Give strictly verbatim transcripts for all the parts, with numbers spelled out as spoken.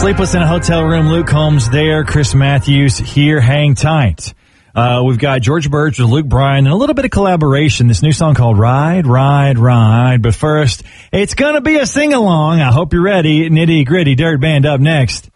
Sleepless in a Hotel Room. Luke Combs there. Chris Matthews here. Hang tight. Uh, we've got George Birch with Luke Bryan and a little bit of collaboration. This new song called Ride, Ride, Ride. But first, it's going to be a sing-along. I hope you're ready. Nitty Gritty Dirt Band up next.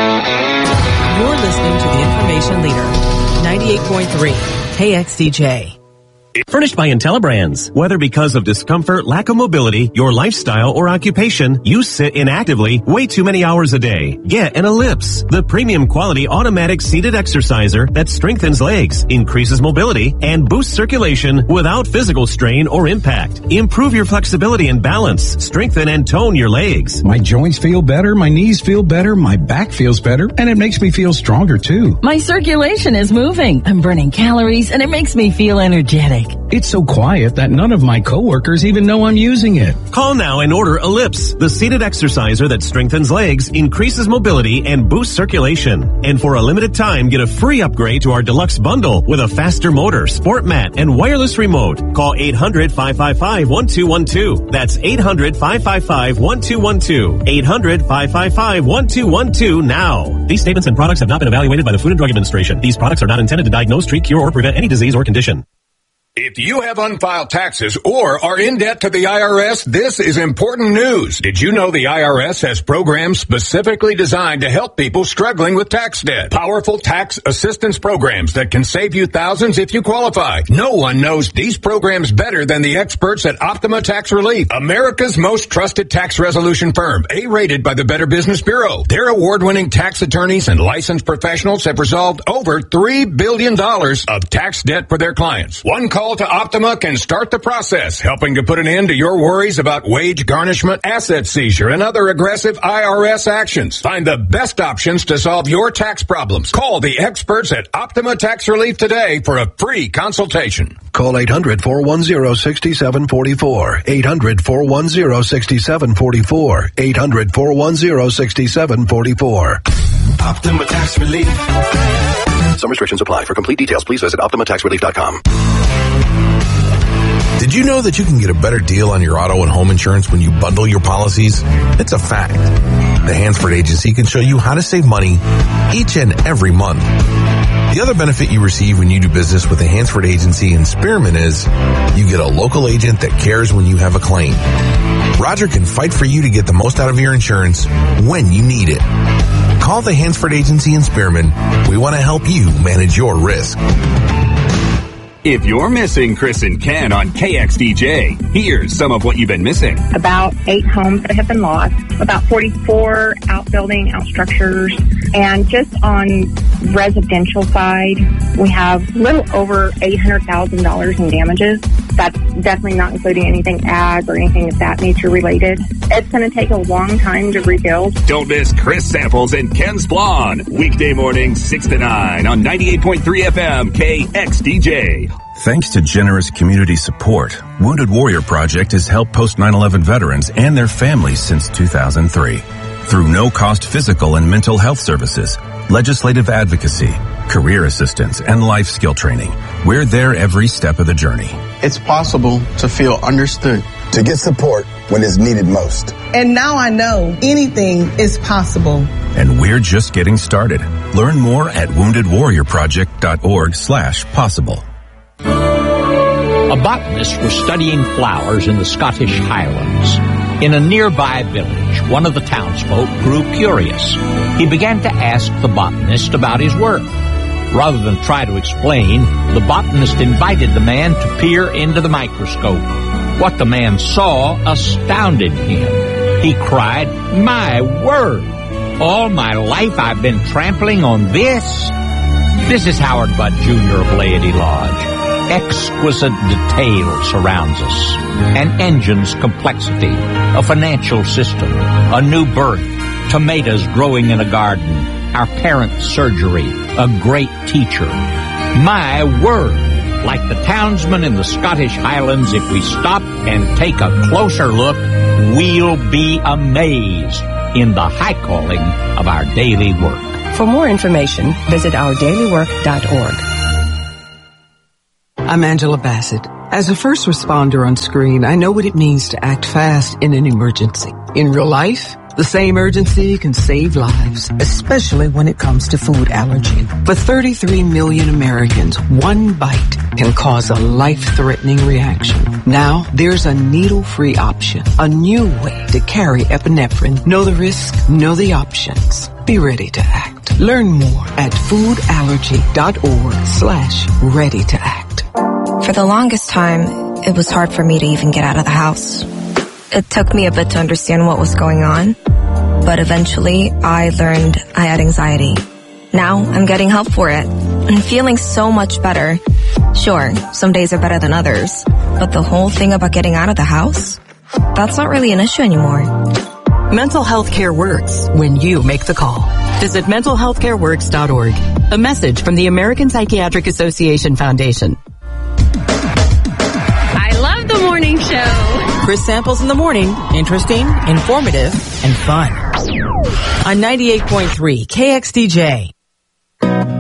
You're listening to the Information Leader, ninety-eight point three K X D J. Furnished by IntelliBrands. Whether because of discomfort, lack of mobility, your lifestyle, or occupation, you sit inactively way too many hours a day. Get an Ellipse, the premium quality automatic seated exerciser that strengthens legs, increases mobility, and boosts circulation without physical strain or impact. Improve your flexibility and balance. Strengthen and tone your legs. My joints feel better, my knees feel better, my back feels better, and it makes me feel stronger too. My circulation is moving. I'm burning calories, and it makes me feel energetic. It's so quiet that none of my coworkers even know I'm using it. Call now and order Ellipse, the seated exerciser that strengthens legs, increases mobility, and boosts circulation. And for a limited time, get a free upgrade to our deluxe bundle with a faster motor, sport mat, and wireless remote. Call eight hundred, five five five, one two one two. That's eight hundred, five five five, one two one two. eight hundred, five five five, one two one two now. These statements and products have not been evaluated by the Food and Drug Administration. These products are not intended to diagnose, treat, cure, or prevent any disease or condition. If you have unfiled taxes or are in debt to the I R S, this is important news. Did you know the I R S has programs specifically designed to help people struggling with tax debt? Powerful tax assistance programs that can save you thousands if you qualify. No one knows these programs better than the experts at Optima Tax Relief, America's most trusted tax resolution firm, A-rated by the Better Business Bureau. Their award-winning tax attorneys and licensed professionals have resolved over three billion dollars of tax debt for their clients. One call to Optima can start the process, helping to put an end to your worries about wage garnishment, asset seizure, and other aggressive I R S actions. Find the best options to solve your tax problems. Call the experts at Optima Tax Relief today for a free consultation. Call eight hundred, four one zero, six seven four four. eight hundred, four one zero, six seven four four. eight hundred, four one zero, six seven four four. Optima Tax Relief. Some restrictions apply. For complete details, please visit Optima Tax Relief dot com. Did you know that you can get a better deal on your auto and home insurance when you bundle your policies? It's a fact. The Hansford Agency can show you how to save money each and every month. The other benefit you receive when you do business with the Hansford Agency in Spearman is you get a local agent that cares when you have a claim. Roger can fight for you to get the most out of your insurance when you need it. Call the Hansford Agency in Spearman. We want to help you manage your risk. If you're missing Chris and Ken on K X D J, here's some of what you've been missing. About eight homes that have been lost, about forty-four outbuilding, outstructures, and just on residential side, we have a little over eight hundred thousand dollars in damages. That's definitely not including anything ag or anything of that nature related. It's going to take a long time to rebuild. Don't miss Chris Samples and Ken Splon, weekday mornings six to nine on ninety-eight point three F M K X D J. Thanks to generous community support, Wounded Warrior Project has helped post nine eleven veterans and their families since two thousand three. Through no-cost physical and mental health services, legislative advocacy, career assistance, and life skill training, we're there every step of the journey. It's possible to feel understood. To get support when it's needed most. And now I know anything is possible. And we're just getting started. Learn more at wounded warrior project dot org slash possible. A botanist was studying flowers in the Scottish Highlands. In a nearby village, one of the townsfolk grew curious. He began to ask the botanist about his work. Rather than try to explain, the botanist invited the man to peer into the microscope. What the man saw astounded him. He cried, "My word! All my life I've been trampling on this?" This is Howard Budd Junior of Laity Lodge. Exquisite detail surrounds us. An engine's complexity, a financial system, a new birth, tomatoes growing in a garden, our parents' surgery, a great teacher. My word! Like the townsmen in the Scottish Highlands, if we stop and take a closer look, we'll be amazed in the high calling of our daily work. For more information, visit our daily work dot org. I'm Angela Bassett. As a first responder on screen, I know what it means to act fast in an emergency. In real life, The same urgency can save lives, especially when it comes to food allergy. For thirty-three million Americans, one bite can cause a life-threatening reaction. Now, there's a needle-free option, a new way to carry epinephrine. Know the risk, know the options. Be ready to act. Learn more at foodallergy.org slash ready to act. For the longest time, it was hard for me to even get out of the house. It took me a bit to understand what was going on, but eventually I learned I had anxiety. Now I'm getting help for it and feeling so much better. Sure, some days are better than others, but the whole thing about getting out of the house, that's not really an issue anymore. Mental health care works when you make the call. Visit mental health care works dot org. A message from the American Psychiatric Association Foundation. I love the morning show. Chris Samples in the morning. Interesting, informative, and fun. On ninety-eight point three K X D J.